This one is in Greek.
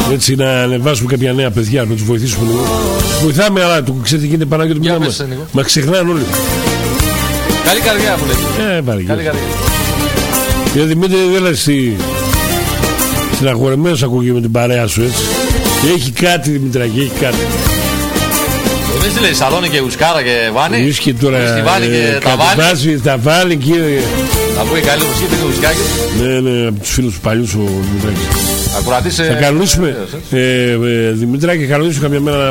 Έτσι να ανεβάσουμε κάποια νέα παιδιά, να τους βοηθήσουμε λίγο. Βοηθάμε, αλλά το ξέρετε γίνεται Παναγιώτη μου. Μα ξεχνάνε όλοι. Καλή καρδιά που λέτε. Καλή καρδιά. Γιατί Δημήτρη δεν λες συναχωρεμένος ακούγε με την παρέα σου, έτσι. Και έχει κάτι, Δημητράκη, έχει κάτι. Δεν τι λέει, σαλόνι και ουσκάρα και βάνι. Ουσκι τώρα, τα βάλει κύριε. Θα βγει καλή μουσική, πήγε ουσκάκι. Ναι, από τους φίλους του παλιούς ο Δημητράκης. Ακουρατής. Θα κανονίσουμε, Δημητράκη, κανονίσουμε κάποια μέρα